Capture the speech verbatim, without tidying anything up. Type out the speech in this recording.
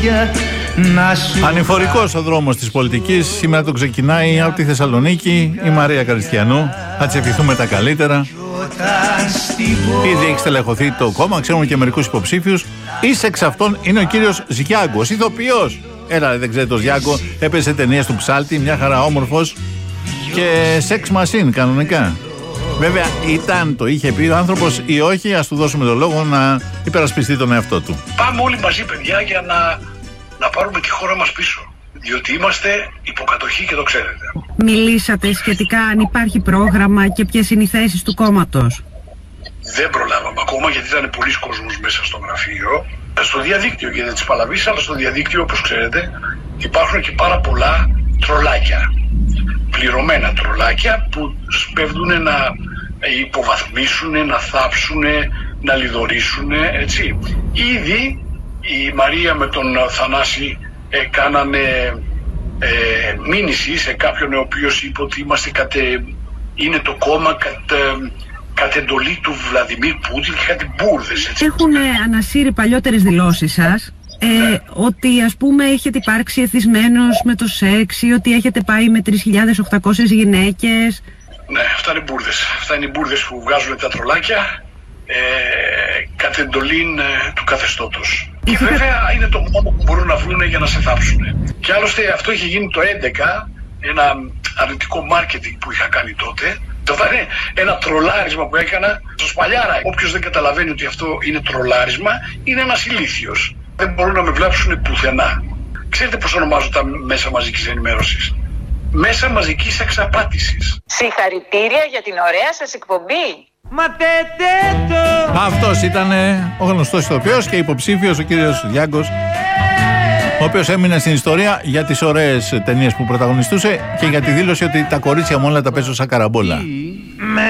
Ανηφορικός ο δρόμος της πολιτικής. Σήμερα το ξεκινάει από τη Θεσσαλονίκη η Μαρία Καριστιανού. Θα της ευχηθούμε τα καλύτερα. Ήδη έχει στελεχωθεί το κόμμα, ξέρουμε και μερικούς υποψήφιους. Εις εξ αυτών είναι ο κύριος Ζιάγκος, ηθοποιός. Έλα, δεν ξέρετε, ο Ζιάγκο έπαιζε ταινίες του Ψάλτη, μια χαρά όμορφος. Και σεξ μασίν κανονικά. Βέβαια ήταν, το είχε πει ο άνθρωπος ή όχι, ας του δώσουμε το λόγο να υπερασπιστεί τον εαυτό του. Πάμε όλοι μαζί, παιδιά, για να, να πάρουμε τη χώρα μας πίσω. Διότι είμαστε υποκατοχή και το ξέρετε. Μιλήσατε σχετικά αν υπάρχει πρόγραμμα και ποιες είναι οι θέσεις του κόμματος? Δεν προλάβαμε ακόμα, γιατί ήταν πολλοί κόσμος μέσα στο γραφείο. Στο διαδίκτυο, γιατί δεν τις παλαβείς, αλλά στο διαδίκτυο, όπως ξέρετε, υπάρχουν και πάρα πολλά τρολάκια. Πληρωμένα τρολάκια που σπέβδουν να υποβαθμίσουν, να θάψουν, να λιδωρήσουν, έτσι. Ήδη η Μαρία με τον Θανάση ε, κάνανε ε, μήνυση σε κάποιον ο οποίος είπε ότι είμαστε κατε, είναι το κόμμα κατ, ε, κατ' εντολή του Βλαντιμίρ Πούτιν και κάτι μπουρδες, έτσι. Έχουν ανασύρει παλιότερες δηλώσεις σας. Ε, ναι. Ότι ας πούμε έχετε υπάρξει εθισμένος με το σεξ ή ότι έχετε πάει με τρεις χιλιάδες οκτακόσιες γυναίκες. Ναι, αυτά είναι μπουρδες. Αυτά είναι οι μπουρδες που βγάζουν τα τρολάκια ε, κατ' εντολή ε, του καθεστώτος. Και βέβαια είναι το μόνο που μπορούν να βρουν για να σε θάψουν. Και άλλωστε αυτό είχε γίνει το έντεκα, ένα αρνητικό μάρκετινγκ που είχα κάνει τότε. Το ήταν ένα τρολάρισμα που έκανα στο Σπαλιάρα. Όποιος δεν καταλαβαίνει ότι αυτό είναι τρολάρισμα, είναι ένας ηλίθιος. Δεν μπορούν να με βλάψουν πουθενά. Ξέρετε πώς ονομάζουν τα μέσα μαζικής ενημέρωσης? Μέσα μαζικής εξαπάτησης. Συγχαρητήρια για την ωραία σας εκπομπή. Αυτός ήταν ο γνωστός ηθοποιός και υποψήφιος ο κύριος Ζιάγκος, ο οποίος έμεινε στην ιστορία για τις ωραίες ταινίες που πρωταγωνιστούσε και για τη δήλωση ότι τα κορίτσια μου όλα τα παίζω σαν καραμπόλα.